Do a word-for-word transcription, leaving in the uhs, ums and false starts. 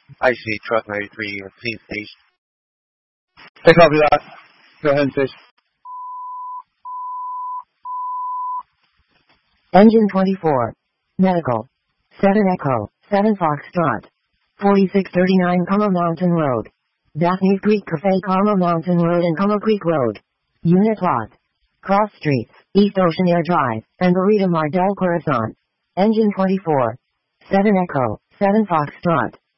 I see, truck ninety-three, please station. Hey, copy that. Go ahead and station. Engine twenty-four. Medical. seven Echo, seven Foxtrot. forty-six thirty-nine Como Mountain Road. Daphne Creek Cafe, Como Mountain Road and Como Creek Road. Unit lot. Cross Streets, East Ocean Air Drive, and Burrito Mar del Corazon. Engine twenty-four. seven Echo, seven Foxtrot.